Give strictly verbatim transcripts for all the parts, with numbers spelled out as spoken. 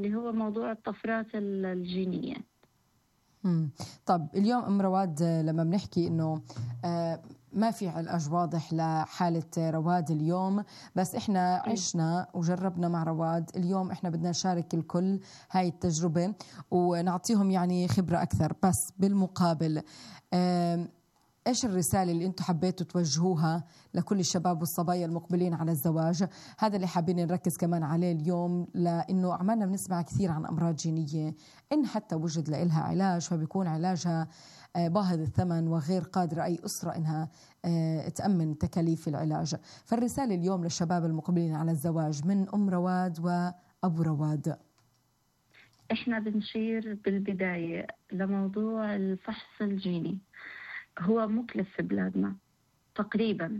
اللي هو موضوع الطفرات الجينية. مم. طب اليوم أم رواد لما بنحكي إنه آه ما في علاج واضح لحالة رواد اليوم، بس إحنا عشنا وجربنا مع رواد. اليوم إحنا بدنا نشارك الكل هاي التجربة ونعطيهم يعني خبرة أكثر، بس بالمقابل آه إيش الرسالة اللي أنتم حبيتوا توجهوها لكل الشباب والصبايا المقبلين على الزواج؟ هذا اللي حابين نركز كمان عليه اليوم، لأنه عمالنا بنسمع كثير عن أمراض جينية إن حتى وجد لها علاج فبيكون علاجها باهظ الثمن وغير قادرة أي أسرة إنها تأمن تكاليف العلاج. فالرسالة اليوم للشباب المقبلين على الزواج من أم رواد وأبو رواد. إحنا بنشير بالبداية لموضوع الفحص الجيني، هو مكلف في بلادنا تقريبا،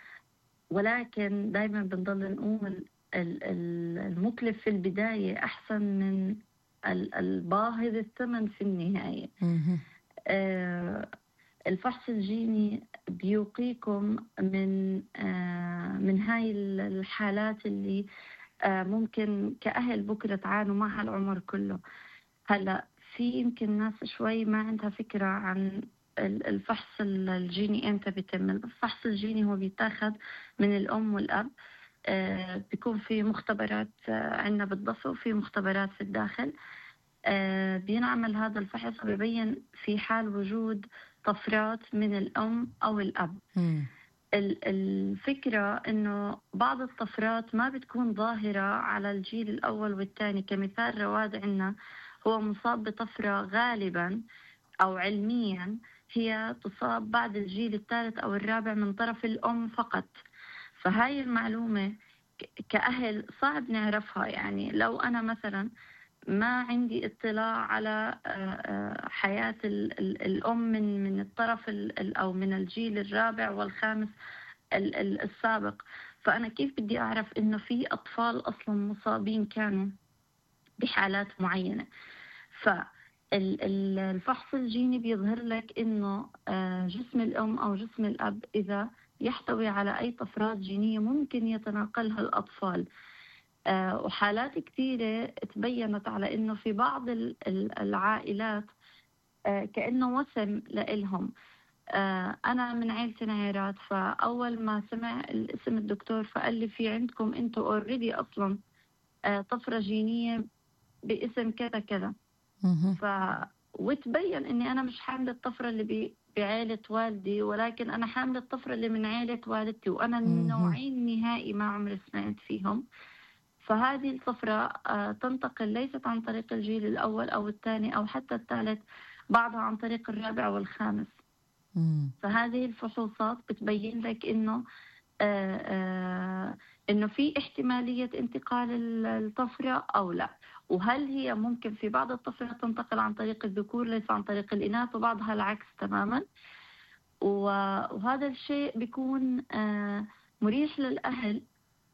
ولكن دايما بنضل نقول المكلف في البداية أحسن من الباهظ الثمن في النهاية. آه الفحص الجيني بيوقيكم من آه من هاي الحالات اللي آه ممكن كأهل بكرة تعانوا معها العمر كله. هلأ في يمكن ناس شوي ما عندها فكرة عن الفحص الجيني امتى بيتم. الفحص الجيني هو بيتاخد من الأم والأب، آه بيكون في مختبرات آه عندنا بالضفة وفي مختبرات في الداخل. آه بينعمل هذا الفحص وبيبين في حال وجود طفرات من الأم أو الأب. م. الفكرة إنه بعض الطفرات ما بتكون ظاهرة على الجيل الأول والثاني. كمثال رواد عنا هو مصاب بطفرة غالبا أو علميا هي تصاب بعد الجيل الثالث أو الرابع من طرف الأم فقط. فهاي المعلومة كأهل صعب نعرفها. يعني لو أنا مثلا ما عندي اطلاع على حياة الأم من من الطرف أو من الجيل الرابع والخامس السابق، فأنا كيف بدي أعرف إنه في أطفال أصلا مصابين كانوا بحالات معينة؟ فالفحص الجيني بيظهر لك إنه جسم الأم أو جسم الأب إذا يحتوي على أي طفرات جينية ممكن يتناقلها الأطفال. آه وحالات كثيرة تبينت على إنه في بعض العائلات آه كأنه وسم لإلهم. آه أنا من عائلة نعيرات، فأول ما سمع الاسم الدكتور فقال لي في عندكم أنتوا أوريدي أصلا آه طفرة جينية باسم كذا كذا. ف وتبين إني أنا مش حاملة الطفرة اللي بعائلة والدي، ولكن أنا حاملة الطفرة اللي من عائلة والدتي، وأنا النوعين نهائي ما عمري سمعت فيهم. فهذه الطفرة تنتقل ليست عن طريق الجيل الأول أو الثاني أو حتى الثالث، بعضها عن طريق الرابع والخامس. مم. فهذه الفحوصات بتبين لك إنه آآ آآ إنه في احتمالية انتقال الطفرة أو لا، وهل هي ممكن في بعض الطفرات تنتقل عن طريق الذكور ليس عن طريق الإناث، وبعضها العكس تماما. وهذا الشيء بيكون مريح للأهل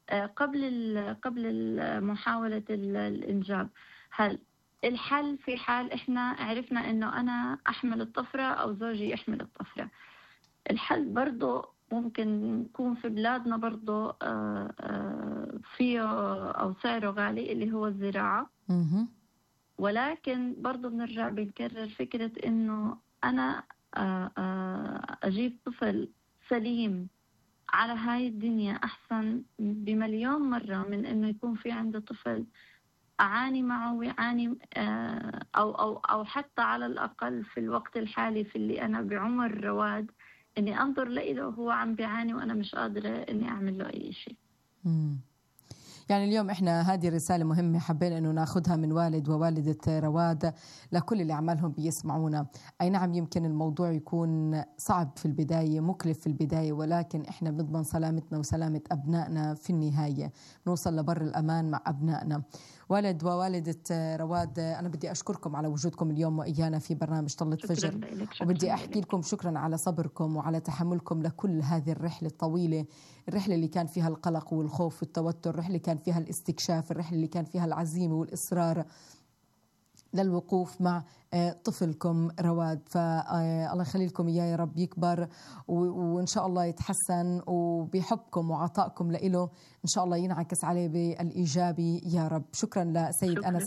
قبل قبل محاولة الإنجاب. هل الحل في حال إحنا عرفنا إنه أنا أحمل الطفرة أو زوجي يحمل الطفرة؟ الحل برضو ممكن يكون في بلادنا برضو فيه أو سعره غالي اللي هو الزراعة. ولكن برضو بنرجع بنكرر فكرة إنه أنا أجيب طفل سليم على هاي الدنيا أحسن بمليون مرة من إنه يكون في عنده طفل أعاني معه ويعاني أو أو أو حتى على الأقل في الوقت الحالي في اللي أنا بعمر رواد إني أنظر له هو عم بيعاني وأنا مش قادرة إني أعمل له أي شيء. يعني اليوم إحنا هذه الرسالة مهمة حبينا إنه ناخدها من والد ووالدة رواد لكل اللي عمالهم بيسمعونا. أي نعم يمكن الموضوع يكون صعب في البداية، مكلف في البداية، ولكن إحنا بنضمن سلامتنا وسلامة أبنائنا في النهاية، نوصل لبر الأمان مع أبنائنا. والد ووالدة رواد، أنا بدي أشكركم على وجودكم اليوم وإيانا في برنامج طلة فجر، وبدي أحكي لكم شكرا على صبركم وعلى تحملكم لكل هذه الرحلة الطويلة، الرحلة اللي كان فيها القلق والخوف والتوتر، الرحلة اللي كان فيها الاستكشاف، الرحلة اللي كان فيها العزيمة والإصرار للوقوف مع طفلكم رواد. فالله يخلي لكم إياه يا رب يكبر وإن شاء الله يتحسن، وبحبكم وعطائكم لإله إن شاء الله ينعكس عليه بالإيجابي يا رب. شكرا لسيد أنس.